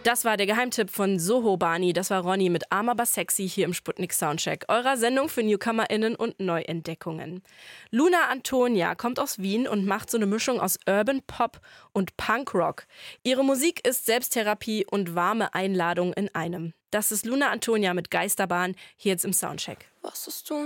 Das war der Geheimtipp von Soho Bani. Das war Ronny mit Arm aber sexy hier im Sputnik Soundcheck, eurer Sendung für NewcomerInnen und Neuentdeckungen. Luna Antonia kommt aus Wien und macht so eine Mischung aus Urban Pop und Punkrock. Ihre Musik ist Selbsttherapie und warme Einladung in einem. Das ist Luna Antonia mit Geisterbahn hier jetzt im Soundcheck. Was hast du